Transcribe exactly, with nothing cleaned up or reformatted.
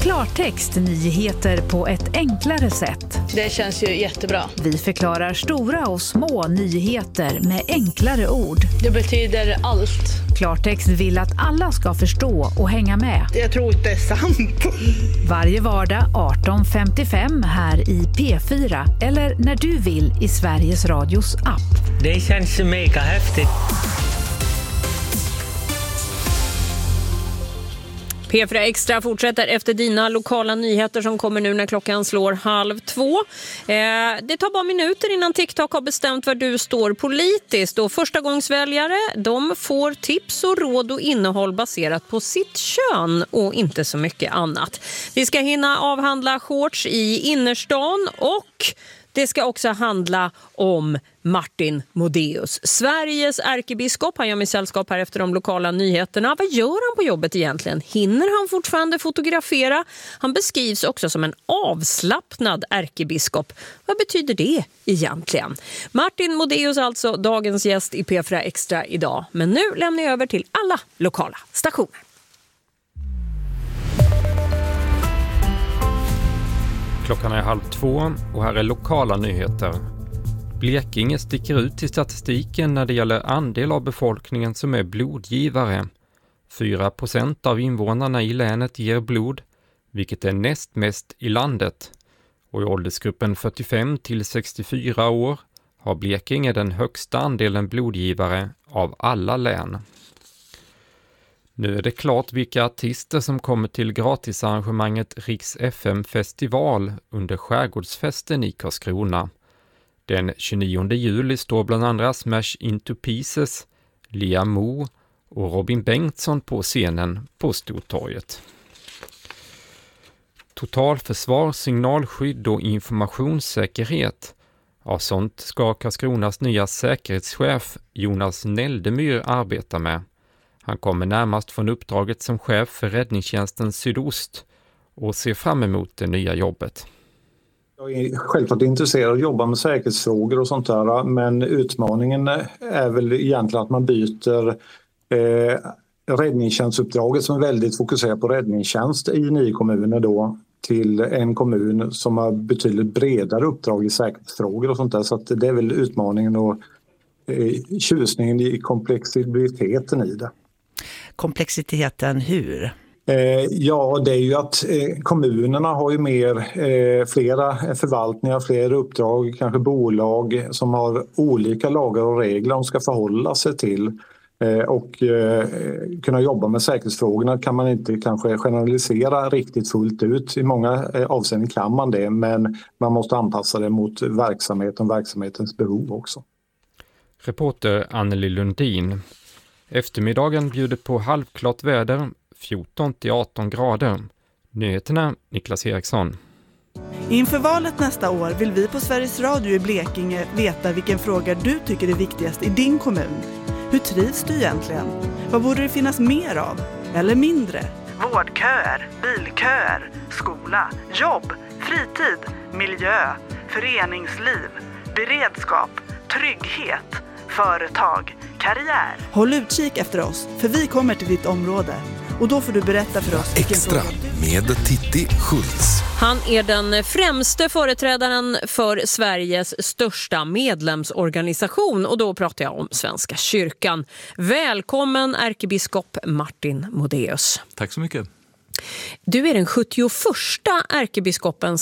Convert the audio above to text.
Klartext, nyheter på ett enklare sätt. Det känns ju jättebra. Vi förklarar stora och små nyheter med enklare ord. Det betyder allt. Klartext vill att alla ska förstå och hänga med. Jag tror inte det är sant. Varje vardag arton femtiofem här i P fyra eller när du vill i Sveriges Radios app. Det känns mega häftigt. P fyra Extra fortsätter efter dina lokala nyheter som kommer nu när klockan slår halv två. Eh, det tar bara minuter innan TikTok har bestämt var du står politiskt. Och förstagångsväljare, de får tips och råd och innehåll baserat på sitt kön och inte så mycket annat. Vi ska hinna avhandla shorts i innerstan och det ska också handla om Martin Modéus, Sveriges ärkebiskop. Han gör mig sällskap här efter de lokala nyheterna. Vad gör han på jobbet egentligen? Hinner han fortfarande fotografera? Han beskrivs också som en avslappnad ärkebiskop. Vad betyder det egentligen? Martin Modéus alltså dagens gäst i P fyra Extra idag. Men nu lämnar jag över till alla lokala stationer. Klockan är halv två och här är lokala nyheter. Blekinge sticker ut i statistiken när det gäller andel av befolkningen som är blodgivare. fyra procent av invånarna i länet ger blod, vilket är näst mest i landet. Och i åldersgruppen fyrtiofem till sextiofyra år har Blekinge den högsta andelen blodgivare av alla län. Nu är det klart vilka artister som kommer till gratisarrangemanget Riks F M-festival under Skärgårdsfesten i Karlskrona. Den tjugonionde juli står bland andra Smash Into Pieces, Lia Mo och Robin Bengtsson på scenen på Stortorget. Totalförsvar, signalskydd och informationssäkerhet. Ja, sånt ska Karlskronas nya säkerhetschef Jonas Neldemyr arbeta med. Han kommer närmast från uppdraget som chef för räddningstjänsten Sydost och ser fram emot det nya jobbet. Jag är självklart intresserad av att jobba med säkerhetsfrågor och sånt där, men utmaningen är väl egentligen att man byter eh, räddningstjänstuppdraget som är väldigt fokuserat på räddningstjänst i nio kommuner då till en kommun som har betydligt bredare uppdrag i säkerhetsfrågor och sånt där, så att det är väl utmaningen och eh, tjusningen i komplexiteten i det. Komplexiteten hur? Eh, ja, det är ju att eh, kommunerna har ju mer, eh, flera förvaltningar, flera uppdrag, kanske bolag som har olika lagar och regler de ska förhålla sig till. Eh, och eh, kunna jobba med säkerhetsfrågorna kan man inte kanske generalisera riktigt fullt ut. I många eh, avseenden kan man det, men man måste anpassa det mot verksamheten och verksamhetens behov också. Reporter Anneli Lundin. Eftermiddagen bjuder på halvklart väder, fjorton till arton grader. Nyheterna, Niklas Eriksson. Inför valet nästa år vill vi på Sveriges Radio i Blekinge veta vilken fråga du tycker är viktigast i din kommun. Hur trivs du egentligen? Vad borde det finnas mer av? Eller mindre? Vårdköer, bilköer, skola, jobb, fritid, miljö, föreningsliv, beredskap, trygghet, företag, karriär. Håll utkik efter oss, för vi kommer till ditt område. Och då får du berätta för oss vilken Extra fråga du... med Titti Schultz. Han är den främste företrädaren för Sveriges största medlemsorganisation och då pratar jag om Svenska kyrkan. Välkommen ärkebiskop Martin Modéus. Tack så mycket. Du är den sjuttioförsta ärkebiskopen